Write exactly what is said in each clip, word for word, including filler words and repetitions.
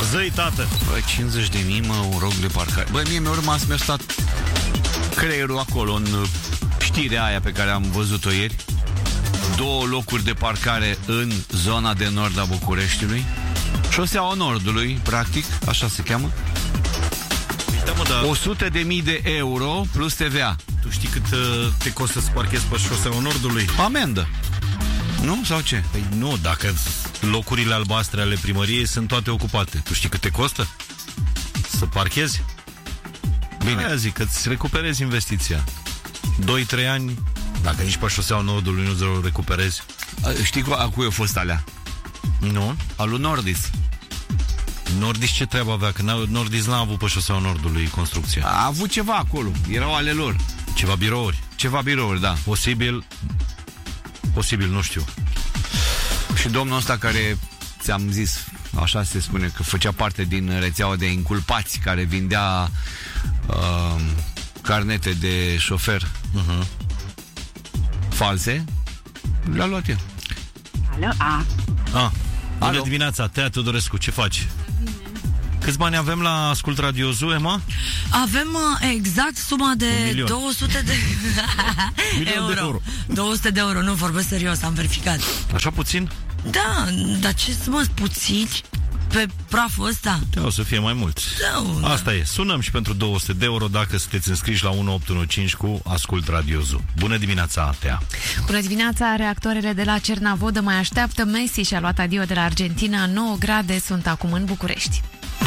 Zăi, tată. Bă, cincizeci de mii, mă, un rog de parcare. Bă, mie mi-a rămas, mi-a stat creierul acolo în știrea aia pe care am văzut-o ieri. Două locuri de parcare în zona de nord a Bucureștiului. Șoseaua Nordului, practic, așa se cheamă. Da, mă, da. o sută de mii de euro plus T V A. Tu știi cât uh, te costă să parchezi pe Șoseaua Nordului? Amendă. Nu? Sau ce? Păi nu, dacă locurile albastre ale primăriei sunt toate ocupate. Tu știi cât te costă să parchezi? Bine. Aia zic, că-ți recuperezi investiția. doi trei ani, dacă nici pe Șoseaua Nordului nu-ți recuperezi. A, știi cu, a cui a fost alea? Nu? Al lui Nordis. Nordis ce treabă avea? Că Nordis n-a avut pe Șoseaua Nordului construcție. A avut ceva acolo. Erau ale lor. Ceva birouri. Ceva birouri, da. Posibil. Posibil, nu știu. Și domnul ăsta care, ți-am zis, așa se spune, că făcea parte din rețeaua de inculpați care vindea uh, carnete de șofer uh-huh. false, le-a luat el. Alo, a. Ah, bună Alo. dimineața, Tea Tudorescu, ce faci? Câți bani avem la Ascult Radio Zoo, Emma? Avem uh, exact suma de două sute de euro. de euro. două sute de euro, nu vorbesc serios, am verificat. Așa puțin? Da, dar ce să mă puțini pe praful ăsta? Da, o să fie mai mult. Da, Asta e, sunăm și pentru două sute de euro dacă sunteți înscriși la unu opt unu cinci cu Ascult Radio Zoo. Bună dimineața, Tea! Bună dimineața, reactoarele de la Cernavodă mai așteaptă. Messi și-a luat adio de la Argentina. nouă grade sunt acum în București.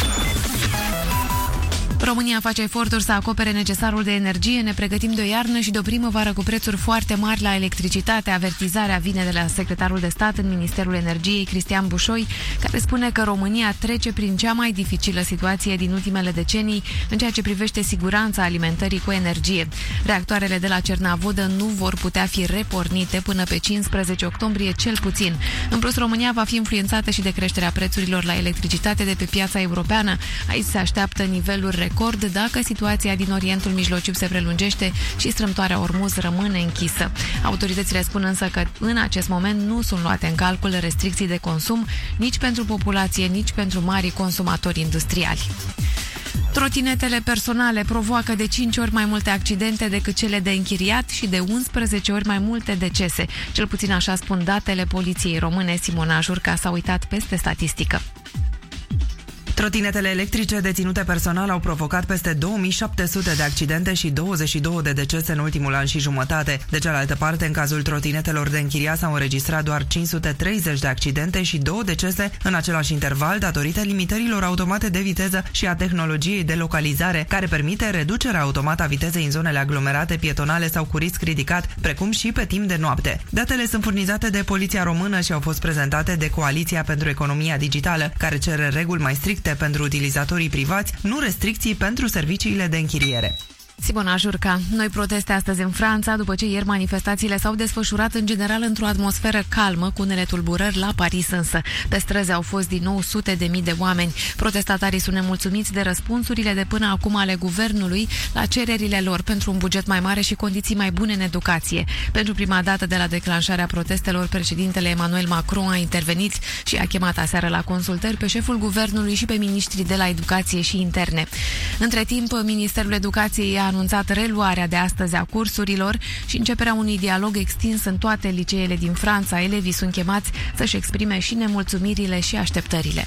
România face eforturi să acopere necesarul de energie. Ne pregătim de o iarnă și de o primăvară cu prețuri foarte mari la electricitate. Avertizarea vine de la secretarul de stat în Ministerul Energiei, Cristian Bușoi, care spune că România trece prin cea mai dificilă situație din ultimele decenii în ceea ce privește siguranța alimentării cu energie. Reactoarele de la Cernavodă nu vor putea fi repornite până pe cincisprezece octombrie cel puțin. În plus, România va fi influențată și de creșterea prețurilor la electricitate de pe piața europeană. Aici se așteaptă niveluri record dacă situația din Orientul Mijlociu se prelungește și strâmtoarea Ormuz rămâne închisă. Autoritățile spun însă că în acest moment nu sunt luate în calcul restricții de consum nici pentru populație, nici pentru marii consumatori industriali. Trotinetele personale provoacă de cinci ori mai multe accidente decât cele de închiriat și de unsprezece ori mai multe decese. Cel puțin așa spun datele Poliției Române. Simona Jurca s-a uitat peste statistică. Trotinetele electrice deținute personal au provocat peste două mii șapte sute de accidente și douăzeci și două de decese în ultimul an și jumătate. De cealaltă parte, în cazul trotinetelor de închiriat s-au înregistrat doar cinci sute treizeci de accidente și două decese în același interval datorită limitărilor automate de viteză și a tehnologiei de localizare, care permite reducerea automată a vitezei în zonele aglomerate, pietonale sau cu risc ridicat, precum și pe timp de noapte. Datele sunt furnizate de Poliția Română și au fost prezentate de Coaliția pentru Economia Digitală, care cere reguli mai stricte pentru utilizatorii privați, nu restricții pentru serviciile de închiriere. Simona Jurca. Noi proteste astăzi în Franța, după ce ieri manifestațiile s-au desfășurat în general într-o atmosferă calmă, cu unele tulburări la Paris însă. Pe străzi au fost din nou sute de mii de oameni. Protestatarii sunt nemulțumiți de răspunsurile de până acum ale guvernului la cererile lor pentru un buget mai mare și condiții mai bune în educație. Pentru prima dată de la declanșarea protestelor, președintele Emmanuel Macron a intervenit și a chemat aseară la consultări pe șeful guvernului și pe miniștrii de la educație și interne. Între timp, Ministerul Educației a anunțat reluarea de astăzi a cursurilor și începerea unui dialog extins în toate liceele din Franța. Elevii sunt chemați să-și exprime și nemulțumirile și așteptările.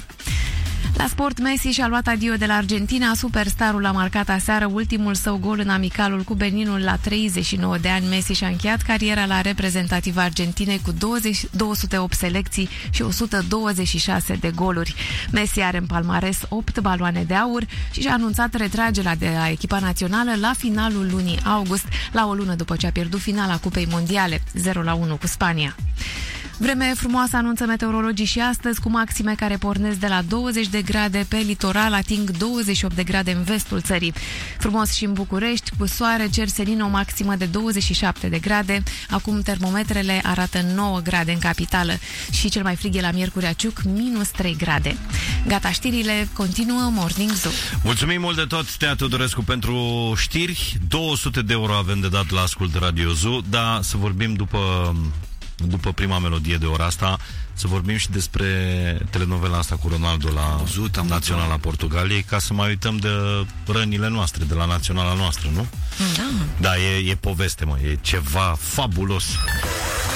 La sport, Messi și-a luat adio de la Argentina. Superstarul a marcat aseară ultimul său gol în amicalul cu Beninul la treizeci și nouă de ani. Messi și-a încheiat cariera la reprezentativă Argentinei cu douăzeci, două sute opt selecții și o sută douăzeci și șase de goluri. Messi are în palmares opt baloane de aur și și-a anunțat retragerea de la echipa națională la finalul lunii august, la o lună după ce a pierdut finala Cupei Mondiale, zero la unu cu Spania. Vreme frumoasă anunță meteorologii și astăzi, cu maxime care pornesc de la douăzeci de grade pe litoral, ating douăzeci și opt de grade în vestul țării. Frumos și în București, cu soare, cer senin, o maximă de douăzeci și șapte de grade. Acum termometrele arată nouă grade în capitală și cel mai frig e la Miercurea Ciuc, minus trei grade. Gata, știrile, continuă Morning Zoo. Mulțumim mult de tot, Tea Tudorescu, pentru știri. două sute de euro avem de dat la Ascult Radio Zoo, dar să vorbim după... După prima melodie de ora asta să vorbim și despre telenovela asta cu Ronaldo la văzut, am Naționala văzut. Portugaliei, ca să mai uităm de rănile noastre, de la naționala noastră, nu? Da. Da, e, e poveste, mă, e ceva fabulos.